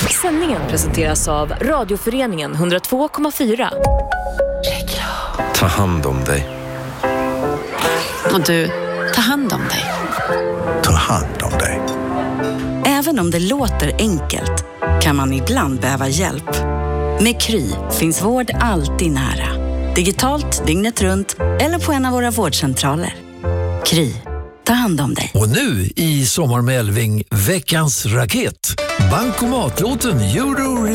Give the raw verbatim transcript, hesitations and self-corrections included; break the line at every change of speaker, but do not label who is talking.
Sändningen presenteras av Radioföreningen hundra två komma fyra.
Ta hand om dig.
Och du, ta hand om dig.
Ta hand om dig.
Även om det låter enkelt kan man ibland behöva hjälp. Med Kry finns vård alltid nära. Digitalt, dygnet runt eller på en av våra vårdcentraler. Kry, ta hand om dig.
Och nu i Sommar med Elving, veckans raket. Bankomatlåten Euro